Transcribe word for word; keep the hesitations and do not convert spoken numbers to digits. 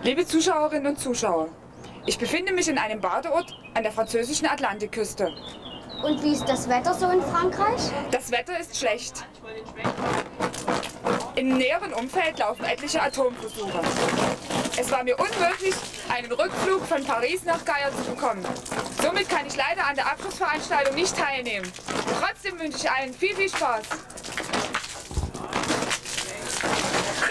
Liebe Zuschauerinnen und Zuschauer, ich befinde mich in einem Badeort an der französischen Atlantikküste. Und wie ist das Wetter so in Frankreich? Das Wetter ist schlecht. Im näheren Umfeld laufen etliche Atomversuche. Es war mir unmöglich, einen Rückflug von Paris nach Gaya zu bekommen. Somit kann ich leider an der Abschlussveranstaltung nicht teilnehmen. Trotzdem wünsche ich allen viel, viel Spaß.